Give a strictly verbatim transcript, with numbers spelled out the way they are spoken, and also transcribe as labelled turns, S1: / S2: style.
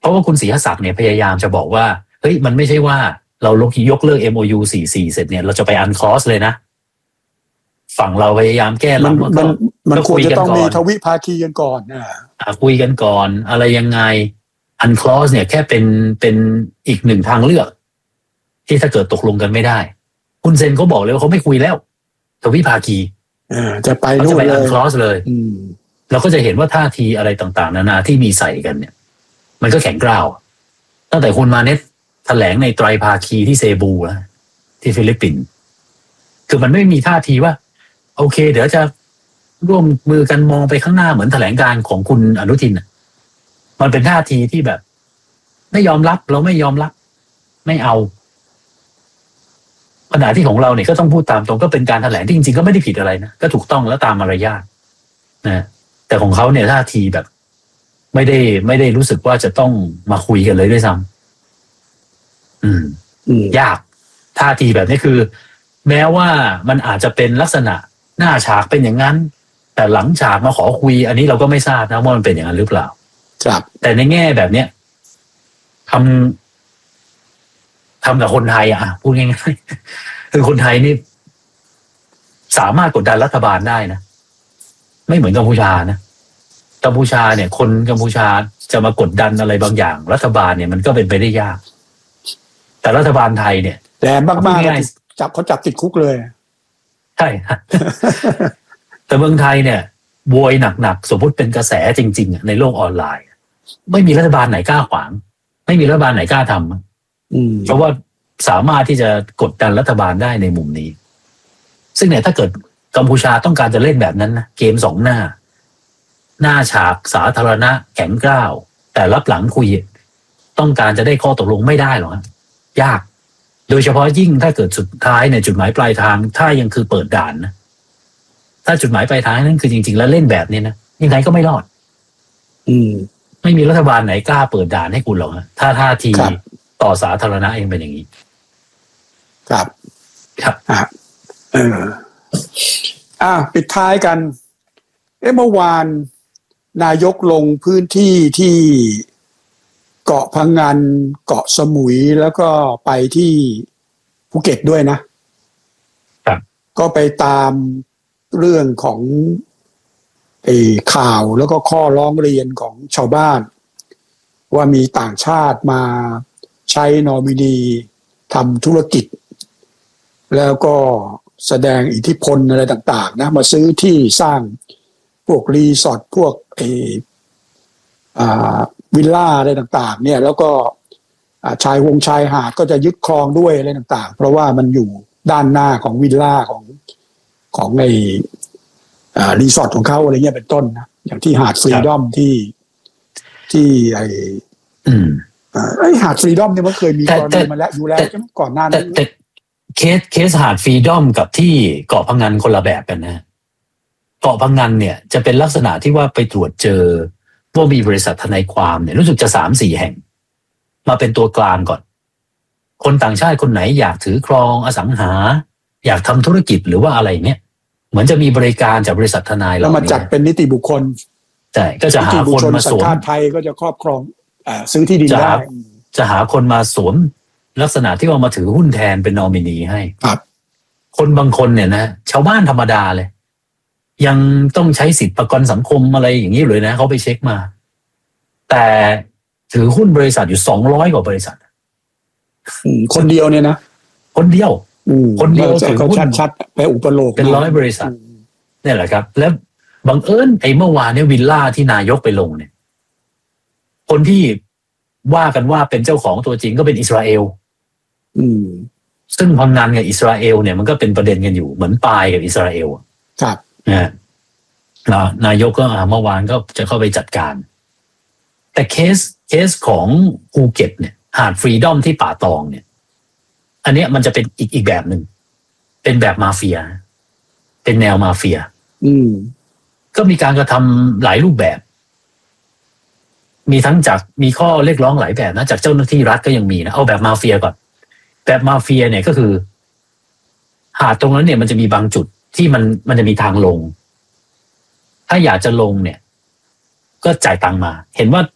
S1: ราะว่าคุณศรีหศักดิ์เนี่ยพยายามจะบอกว่าเฮ้ยมันไม่ใช่ว่าเรายกเลิก เอ็ม โอ ยู สี่สิบสี่เสร็จเนี่ยเราจะไปอันคลอสเลยนะฝั่งเราพยายามแก้หลังมันก็
S2: มันควรจะต้องมีทวิภาคีกันก่อน
S1: อ่าคุยกันก่อนอะไรยังไงอันคลอสเนี่ยแค่เป็นเป็นอีกหนึ่งทางเลือกที่ถ้าเกิดตกลงกันไม่ได้คุณเซนเขาบอกเลยว่าเขาไม่คุยแล้วทวิภาคี
S2: จะไป
S1: เขาจะไปอันคลอสเลย
S2: อื
S1: เราก็จะเห็นว่าท่าทีอะไรต่างๆนานาที่มีใส่กันเนี่ยมันก็แข็งกร้าวตั้งแต่คุณมาเน็ตแถลงในไตรภาคีที่เซบูนะที่ฟิลิปปินส์คือมันไม่มีท่าทีว่าโอเคเดี๋ยวจะร่วมมือกันมองไปข้างหน้าเหมือนแถลงการของคุณอนุทินมันเป็นท่าทีที่แบบไม่ยอมรับเราไม่ยอมรับไม่เอาขณะที่ของเราเนี่ยก็ต้องพูดตามตรงก็เป็นการแถลงที่จริงๆก็ไม่ได้ผิดอะไรนะก็ถูกต้องแล้วตามมารยาทนะแต่ของเขาเนี่ยท่าทีแบบไม่ได้ไม่ได้รู้สึกว่าจะต้องมาคุยกันเลยด้วยซ้ำอืมยากท่าทีแบบนี้คือแม้ว่ามันอาจจะเป็นลักษณะหน้าฉากเป็นอย่างนั้นแต่หลังฉากมาขอคุยอันนี้เราก็ไม่ทราบนะว่ามันเป็นอย่างนั้นหรือเปล่า
S2: ครับ
S1: แต่ในแง่แบบเนี้ยทำทำกับคนไทยอ่ะพูดง่ายๆคือคนไทยนี่สามารถกดดันรัฐบาลได้นะไม่เหมือนกัมพูชานะกัมพูชาเนี่ยคนกัมพูชาจะมากดดันอะไรบางอย่างรัฐบาลเนี่ยมันก็เป็นไปได้ยากแต่รัฐบาลไทยเนี่ย
S2: แรงมากๆจับเขาจับติดคุกเลย
S1: ใช่แต่เมืองไทยเนี่ยโวยหนักๆสมมติเป็นกระแสจริงๆในโลกออนไลน์ไม่มีรัฐบาลไหนกล้าขวางไม่มีรัฐบาลไหนกล้าทำเพราะว่าสามารถที่จะกดดันรัฐบาลได้ในมุมนี้ซึ่งเนี่ยถ้าเกิดกัมพูชาต้องการจะเล่นแบบนั้นนะเกมสองหน้าหน้าฉากสาธารณะแข็งกร้าวแต่รับหลังคุยต้องการจะได้ข้อตกลงไม่ได้หรอกยากโดยเฉพาะยิ่งถ้าเกิดสุดท้ายในจุดหมายปลายทางถ้ายังคือเปิดด่านนะถ้าจุดหมายปลายทางนั้นคือจริงๆแล้วเล่นแบบนี้นะยังไงก็ไม่รอด
S2: อืม
S1: ไม่มีรัฐบาลไหนกล้าเปิดด่านให้คุณหรอกถ้าท่าทีต่อสาธารณะเองเป็นอย่างนี้
S2: ครับ
S1: ครับ
S2: อ่ะเอออ่ะปิดท้ายกันเอ๊ะเมื่อวานนายกลงพื้นที่ที่เกาะพังงานเกาะสมุยแล้วก็ไปที่ภูเก็ตด้วยนะครับก็ไปตามเรื่องของไอ้ข่าวแล้วก็ข้อร้องเรียนของชาวบ้านว่ามีต่างชาติมาใช้นอมินีทำธุรกิจแล้วก็แสดงอิทธิพลอะไรต่างๆนะมาซื้อที่สร้างพวกรีสอร์ทพวกไอ้อ่าวิลล่าอะไรต่างๆเนี่ยแล้วก็ชายวงชายหาดก็จะยึดครองด้วยอะไรต่างๆเพราะว่ามันอยู่ด้านหน้าของวิลล่าของของในอ่ารีสอร์ทของเขาอะไรเงี้ยเป็นต้นนะอย่างที่หาดฟรีดอมที่ที่ไอ้
S1: อืม
S2: ไอ้หาดฟรีดอมเนี่ยมันเคยมีกรณีมาแล้วอยู่แล้วใช่ไหมก่อนหน้านั้น
S1: แต่เคสเคสหาดฟรีดอมกับที่เกาะพังงานคนละแบบกันนะเกาะพังงานเนี่ยจะเป็นลักษณะที่ว่าไปตรวจเจอว่ามีบริษัททนายความเนี่ยรู้สึกจะสามสี่แห่งมาเป็นตัวกลางก่อนคนต่างชาติคนไหนอยากถือครองอสังหาอยากทำธุรกิจหรือว่าอะไรเนี่ยเหมือนจะมีบริการจากบริษัททนายเรา
S2: แล้วมาจัดเป็นนิติบุคคล
S1: ใช่ก็จะหาคนมาสวม
S2: สัญชาติไทยก็จะครอบครองอ่าซื้อที่ดินได้
S1: จะหาคนมาสวมลักษณะที่ว่ามาถือหุ้นแทนเป็นนอมินีให้
S2: ครับ
S1: คนบางคนเนี่ยนะชาวบ้านธรรมดาเลยยังต้องใช้สิทธิประกันสังคมอะไรอย่างนี้เลยนะเขาไปเช็คมาแต่ถือหุ้นบริษัทอยู่สองร้อยกว่าบริษัท
S2: คนเดียวเนี่ยนะ
S1: คนเดียวคนเดียวถือหุ้น
S2: ชัดๆไปอุปโลก
S1: เป็นร้อยบริษัทนี่แหละครับแล้วบังเอิญไอ้เมื่อวานเนี่ยวิลล่าที่นายกไปลงเนี่ยคนที่ว่ากันว่าเป็นเจ้าของตัวจริงก็เป็นอิสราเอล
S2: อืม
S1: ซึ่งพังงานกับอิสราเอลเนี่ยมันก็เป็นประเด็นกันอยู่เหมือนปายกับอิสราเอล
S2: ครับ
S1: นะนายกก็เมื่อวานก็จะเข้าไปจัดการแต่เคสเคสของภูเก็ตเนี่ยหาดฟรีดอมที่ป่าตองเนี่ยอันนี้มันจะเป็นอีกอีกแบบหนึ่งเป็นแบบมาเฟียเป็นแนวมาเฟีย
S2: อืม
S1: ก็มีการกระทำหลายรูปแบบมีทั้งจากมีข้อเรียกร้องหลายแบบนะจากเจ้าหน้าที่รัฐก็ยังมีนะเอาแบบมาเฟียก่อนแบบมาเฟียเนี่ยก็คือหาดตรงนั้นเนี่ยมันจะมีบางจุดที่มันมันจะมีทางลงถ้าอยากจะลงเนี่ยก็จ่ายตังค์มาเห็นว่า